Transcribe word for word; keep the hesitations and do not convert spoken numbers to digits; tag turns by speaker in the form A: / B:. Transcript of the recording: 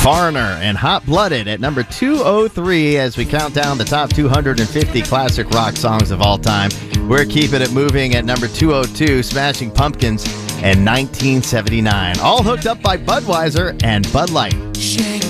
A: Foreigner and Hot Blooded at number two oh three as we count down the top two hundred fifty classic rock songs of all time. We're keeping it moving at number two oh two, Smashing Pumpkins and nineteen seventy-nine. All hooked up by Budweiser and Bud Light.